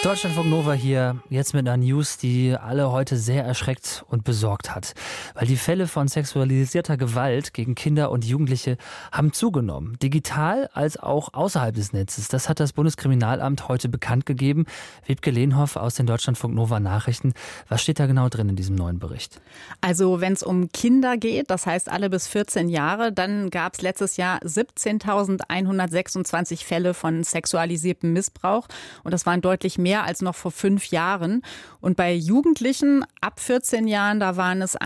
Deutschlandfunk Nova hier, jetzt mit einer News, die alle heute sehr erschreckt und besorgt hat. Weil die Fälle von sexualisierter Gewalt gegen Kinder und Jugendliche haben zugenommen. Digital als auch außerhalb des Netzes. Das hat das Bundeskriminalamt heute bekannt gegeben. Wiebke Lehnhoff aus den Deutschlandfunk Nova Nachrichten. Was steht da genau drin in diesem neuen Bericht? Also wenn es um Kinder geht, das heißt alle bis 14 Jahre, dann gab es letztes Jahr 17.126 Fälle von sexualisiertem Missbrauch. Und das waren deutlich mehr als noch vor 5 Jahren. Und bei Jugendlichen ab 14 Jahren, da waren es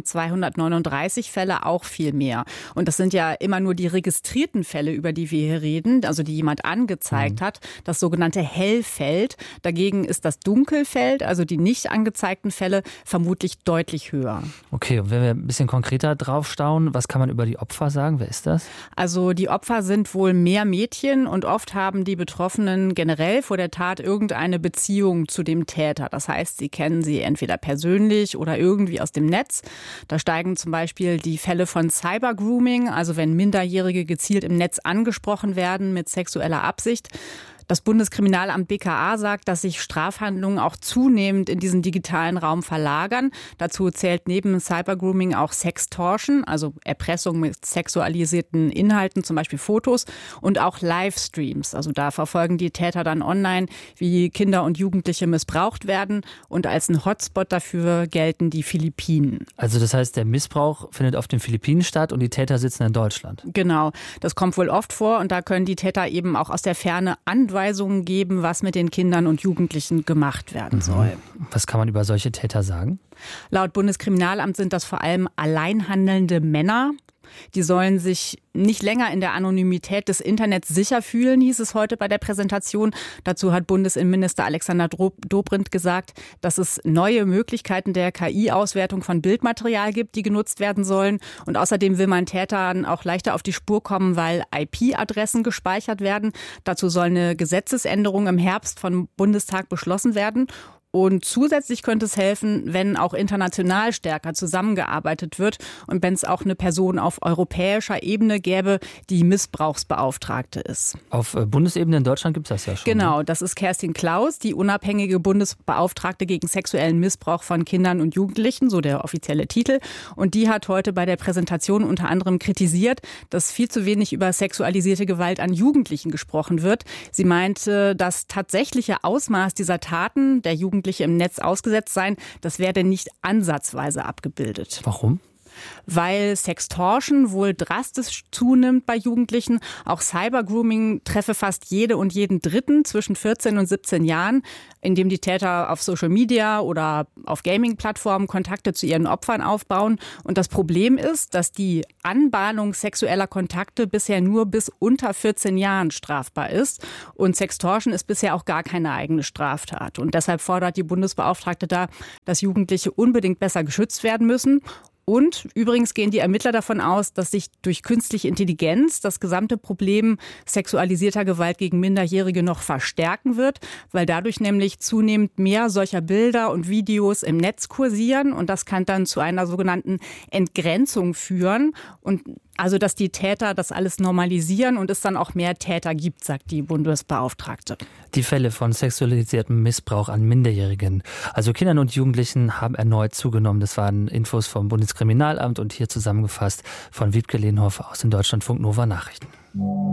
1.239 Fälle, auch viel mehr. Und das sind ja immer nur die registrierten Fälle, über die wir hier reden, also die jemand angezeigt hat, das sogenannte Hellfeld. Dagegen ist das Dunkelfeld, also die nicht angezeigten Fälle, vermutlich deutlich höher. Okay, und wenn wir ein bisschen konkreter drauf schauen, was kann man über die Opfer sagen? Wer ist das? Also die Opfer sind wohl mehr Mädchen und oft haben die Betroffenen generell vor der Tat irgendeine Beziehung zu dem Täter. Das heißt, sie kennen sie entweder persönlich oder irgendwie aus dem Netz. Da steigen zum Beispiel die Fälle von Cybergrooming, also wenn Minderjährige gezielt im Netz angesprochen werden mit sexueller Absicht. Das Bundeskriminalamt BKA sagt, dass sich Strafhandlungen auch zunehmend in diesen digitalen Raum verlagern. Dazu zählt neben Cybergrooming auch Sextortion, also Erpressung mit sexualisierten Inhalten, zum Beispiel Fotos, und auch Livestreams. Also da verfolgen die Täter dann online, wie Kinder und Jugendliche missbraucht werden. Und als ein Hotspot dafür gelten die Philippinen. Also das heißt, der Missbrauch findet auf den Philippinen statt und die Täter sitzen in Deutschland. Genau, das kommt wohl oft vor und da können die Täter eben auch aus der Ferne Anweisungen geben, was mit den Kindern und Jugendlichen gemacht werden soll. Was kann man über solche Täter sagen? Laut Bundeskriminalamt sind das vor allem allein handelnde Männer. Die sollen sich nicht länger in der Anonymität des Internets sicher fühlen, hieß es heute bei der Präsentation. Dazu hat Bundesinnenminister Alexander Dobrindt gesagt, dass es neue Möglichkeiten der KI-Auswertung von Bildmaterial gibt, die genutzt werden sollen. Und außerdem will man Tätern auch leichter auf die Spur kommen, weil IP-Adressen gespeichert werden. Dazu soll eine Gesetzesänderung im Herbst vom Bundestag beschlossen werden. Und zusätzlich könnte es helfen, wenn auch international stärker zusammengearbeitet wird und wenn es auch eine Person auf europäischer Ebene gäbe, die Missbrauchsbeauftragte ist. Auf Bundesebene in Deutschland gibt es das ja schon. Genau, das ist Kerstin Klaus, die unabhängige Bundesbeauftragte gegen sexuellen Missbrauch von Kindern und Jugendlichen, so der offizielle Titel. Und die hat heute bei der Präsentation unter anderem kritisiert, dass viel zu wenig über sexualisierte Gewalt an Jugendlichen gesprochen wird. Sie meinte, das tatsächliche Ausmaß dieser Taten, der Jugendliche im Netz ausgesetzt sein, das werde nicht ansatzweise abgebildet. Warum? Weil Sextortion wohl drastisch zunimmt bei Jugendlichen. Auch Cybergrooming treffe fast jede und jeden Dritten zwischen 14 und 17 Jahren, indem die Täter auf Social Media oder auf Gaming-Plattformen Kontakte zu ihren Opfern aufbauen. Und das Problem ist, dass die Anbahnung sexueller Kontakte bisher nur bis unter 14 Jahren strafbar ist. Und Sextortion ist bisher auch gar keine eigene Straftat. Und deshalb fordert die Bundesbeauftragte da, dass Jugendliche unbedingt besser geschützt werden müssen. Und übrigens gehen die Ermittler davon aus, dass sich durch künstliche Intelligenz das gesamte Problem sexualisierter Gewalt gegen Minderjährige noch verstärken wird, weil dadurch nämlich zunehmend mehr solcher Bilder und Videos im Netz kursieren. Und das kann dann zu einer sogenannten Entgrenzung führen. Und also, dass die Täter das alles normalisieren und es dann auch mehr Täter gibt, sagt die Bundesbeauftragte. Die Fälle von sexualisiertem Missbrauch an Minderjährigen, also Kindern und Jugendlichen, haben erneut zugenommen. Das waren Infos vom Bundeskriminalamt und hier zusammengefasst von Wiebke Lehnhoff aus den Deutschlandfunk Nova Nachrichten.